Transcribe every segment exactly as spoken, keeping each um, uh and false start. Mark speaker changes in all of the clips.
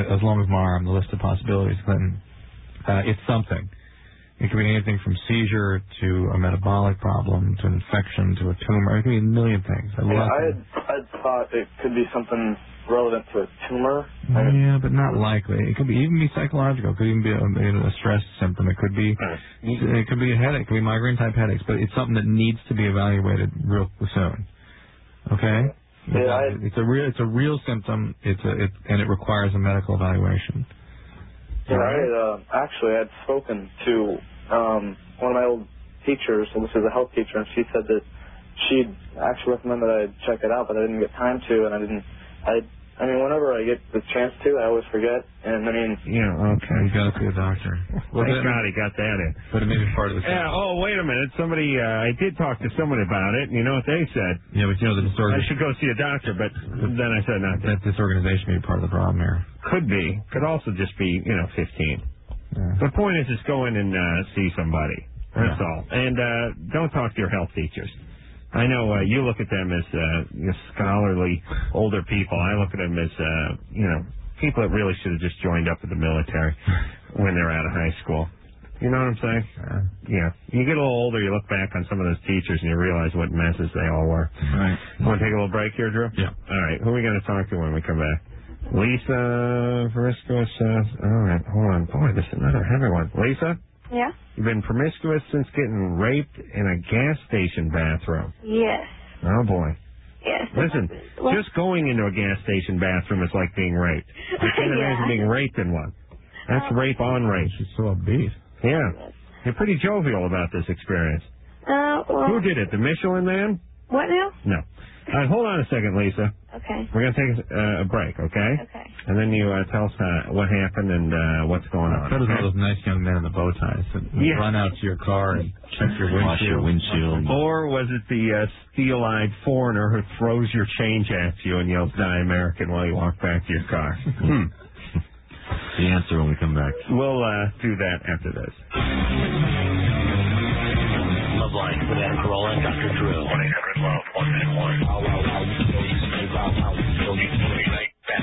Speaker 1: as long as my arm, the list of possibilities, Clinton. Uh, it's something. It could be anything from seizure to a metabolic problem to an infection to a tumor. It could be a million things. I,
Speaker 2: yeah, I, had, I had thought it could be something relevant to a tumor.
Speaker 1: Yeah, but not likely. It could be even be psychological. It could even be a, a stress symptom. It could be it could be a headache. It could be migraine type headaches. But it's something that needs to be evaluated real soon. Okay.
Speaker 2: Yeah, I,
Speaker 1: it's a real it's a real symptom. It's a it, and it requires a medical evaluation.
Speaker 2: Yeah, I had, uh, actually I had spoken to um, one of my old teachers, and this is a health teacher, and she said that she'd actually recommended I check it out, but I didn't get time to, and I didn't. I I mean, whenever I get the chance to, I always forget. And I mean,
Speaker 3: yeah, okay,
Speaker 1: you got to see a doctor.
Speaker 3: Well, thank God he got that in.
Speaker 1: But it may be part of the.
Speaker 3: Yeah. Oh, wait a minute. Somebody, uh, I did talk to someone about it, and you know what they said?
Speaker 1: Yeah, but you know the disorganization.
Speaker 3: I should go see a doctor, but then I said not.
Speaker 1: That disorganization may be part of the problem here.
Speaker 3: Could be. Could also just be, you know, fifteen.
Speaker 1: Yeah.
Speaker 3: The point is, just go in and uh, see somebody. That's
Speaker 1: yeah.
Speaker 3: all. And uh, don't talk to your health teachers. I know uh, you look at them as uh, you know, scholarly older people. I look at them as, uh, you know, people that really should have just joined up with the military when they're out of high school. You know what I'm saying? Uh, yeah. You get a little older, you look back on some of those teachers, and you realize what messes they all were.
Speaker 1: Right.
Speaker 3: Want to take a little break here, Drew?
Speaker 1: Yeah.
Speaker 3: All right. Who are we going to talk to when we come back? Lisa Promiscuous. Uh, all right. Hold on. Boy, this is another heavy one. Lisa?
Speaker 4: Yeah?
Speaker 3: You've been promiscuous since getting raped in a gas station bathroom.
Speaker 4: Yes.
Speaker 3: Oh, boy.
Speaker 4: Yes.
Speaker 3: Listen,
Speaker 4: Well,
Speaker 3: just going into a gas station bathroom is like being raped. I can't
Speaker 4: Yeah.
Speaker 3: imagine being raped in one. That's
Speaker 4: Uh,
Speaker 3: rape on rape.
Speaker 1: She's so upbeat.
Speaker 3: Yeah. You're pretty jovial about this experience.
Speaker 4: Uh, well,
Speaker 3: Who did it? The Michelin Man?
Speaker 4: what now?
Speaker 3: No. All right, hold on a second, Lisa.
Speaker 4: Okay.
Speaker 3: We're going to take a, uh, a break, okay?
Speaker 4: Okay.
Speaker 3: And then you uh, tell us uh, what happened and uh, what's going on.
Speaker 1: That was
Speaker 3: Okay?
Speaker 1: one of those nice young men in the bow ties that
Speaker 3: Yeah.
Speaker 1: run out to your car and check your windshield.
Speaker 5: Wash your windshield.
Speaker 3: Or was it the uh, steel-eyed foreigner who throws your change at you and yells, "Die American," while you walk back to your car? Hmm.
Speaker 5: The answer when we come back.
Speaker 3: We'll uh, do that after this.
Speaker 6: Love Line with Adam Carolla and Doctor Drew. one eight hundred love one nine one. How, how, how, you know you stay out, how you know you stay like that.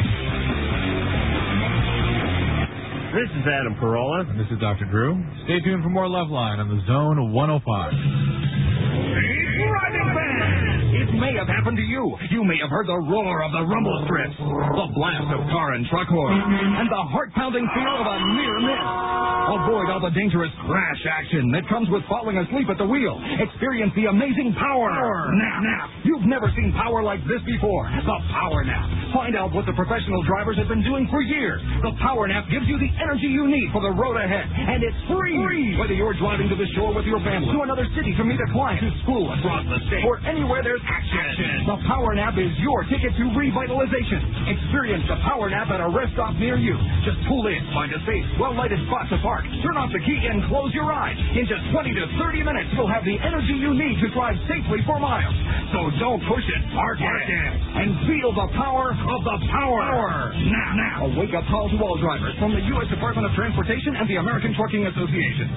Speaker 3: This is Adam Carolla.
Speaker 1: And this is Doctor Drew. Stay tuned for more Love Line on the Zone one oh five.
Speaker 7: Riding fans! It may have happened to you. You may have heard the roar of the rumble strips, the blast of car and truck horns, and the heart-pounding feel of a near miss. Avoid all the dangerous crash action that comes with falling asleep at the wheel. Experience the amazing power nap. nap. You've never seen power like this before. The Power Nap. Find out what the professional drivers have been doing for years. The Power Nap gives you the energy you need for the road ahead, and it's free. free. Whether you're driving to the shore with your family, to another city to meet a client, to school across the state, or anywhere there's action. The Power Nap is your ticket to revitalization. Experience the Power Nap at a rest stop near you. Just pull in, find a safe, well-lighted spot to park, turn off the key, and close your eyes. In just twenty to thirty minutes, you'll have the energy you need to drive safely for miles. So don't push it, park it, and feel the power of the power. power. Now, now, a wake-up call to all drivers from the U S Department of Transportation and the American Trucking Association.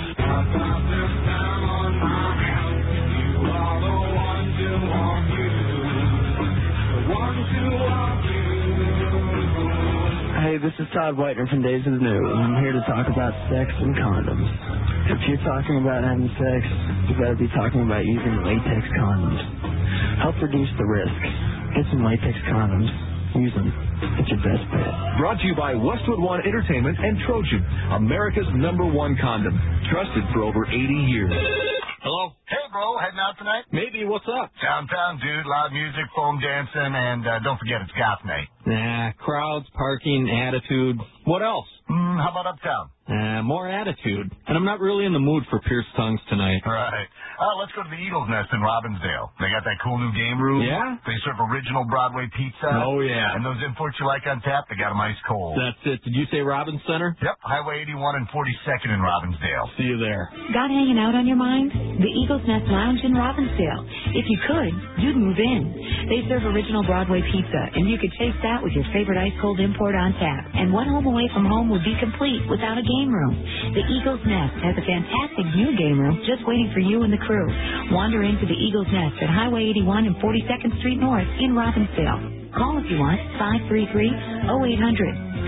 Speaker 8: Hey, this is Todd Whitener from Days of the New, and I'm here to talk about sex and condoms. If you're talking about having sex, you better be talking about using latex condoms. Help reduce the risk. Get some latex condoms. Use them. It's your best bet.
Speaker 9: Brought to you by Westwood One Entertainment and Trojan, America's number one condom. Trusted for over eighty years.
Speaker 10: Hello? Hey, bro, heading out tonight?
Speaker 9: Maybe, what's up?
Speaker 10: Downtown, dude, loud music, foam dancing, and uh, don't forget it's goth night.
Speaker 9: Nah, crowds, parking, attitude. What else?
Speaker 10: Mm, how about uptown?
Speaker 9: Uh, more attitude. And I'm not really in the mood for pierced tongues tonight.
Speaker 10: Right. Uh, let's go to the Eagle's Nest in Robbinsdale. They got that cool new game room.
Speaker 9: Yeah?
Speaker 10: They serve original Broadway pizza.
Speaker 9: Oh, yeah.
Speaker 10: And those imports you like on tap, they got them ice cold.
Speaker 9: That's it. Did you say Robbins Center?
Speaker 10: Yep, Highway eighty-one and forty-second in Robbinsdale.
Speaker 9: See you there.
Speaker 11: Got hanging out on your mind? The Eagle's Nest Lounge in Robbinsdale. If you could, you'd move in. They serve original Broadway pizza, and you could chase that with your favorite ice-cold import on tap. And one home away from home would be complete without a game room. The Eagle's Nest has a fantastic new game room just waiting for you and the crew. Wander into the Eagle's Nest at Highway eighty-one and forty-second Street North in Robbinsdale. Call if you want, five three three, oh eight hundred.